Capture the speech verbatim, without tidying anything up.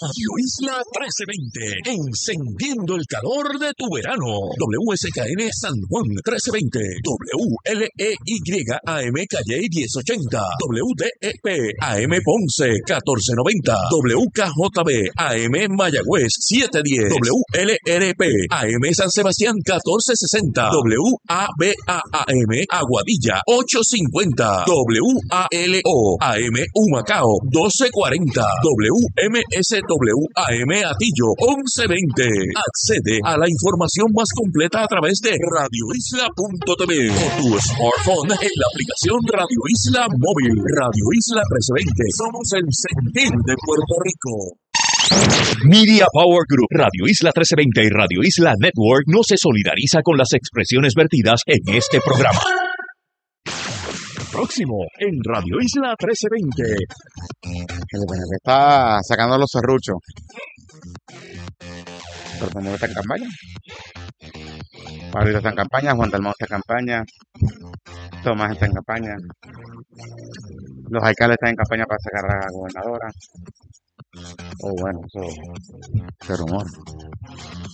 Radio Isla trece veinte, encendiendo el calor de tu verano. W S K N San Juan trece veinte, W L E Y A M Calle diez ochenta, W D E P A M Ponce catorce noventa, W K J B A M Mayagüez setecientos diez, W L R P A M San Sebastián catorce sesenta, W A B A A M Aguadilla ochocientos cincuenta, W A L O A M Humacao doce cuarenta, W M S W A M Atillo once veinte. Accede a la información más completa a través de radio isla punto t v o tu smartphone en la aplicación Radio Isla Móvil. Radio Isla trece veinte. Somos el sentir de Puerto Rico. Media Power Group, Radio Isla trece veinte y Radio Isla Network no se solidariza con las expresiones vertidas en este programa. Próximo en Radio Isla trece veinte. El P N P está sacando los serruchos. Pero como está en campaña. Pablito está en campaña, Juan Dalmau está en campaña, Tomás está en campaña, los alcaldes están en campaña para sacar a la gobernadora. Oh, bueno, eso se rumora.